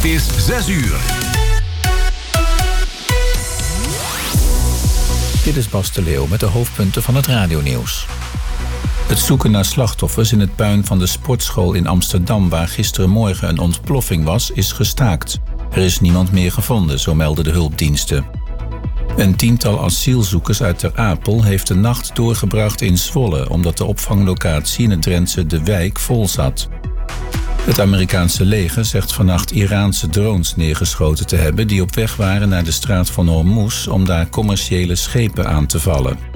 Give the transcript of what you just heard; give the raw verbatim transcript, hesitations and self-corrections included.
Het is zes uur. Dit is Bas de Leeuw met de hoofdpunten van het radionieuws. Het zoeken naar slachtoffers in het puin van de sportschool in Amsterdam, waar gisterenmorgen een ontploffing was, is gestaakt. Er is niemand meer gevonden, zo melden de hulpdiensten. Een tiental asielzoekers uit Ter Apel heeft de nacht doorgebracht in Zwolle, omdat de opvanglocatie in het Drentse De Wijk vol zat. Het Amerikaanse leger zegt vannacht Iraanse drones neergeschoten te hebben die op weg waren naar de straat van Hormuz om daar commerciële schepen aan te vallen.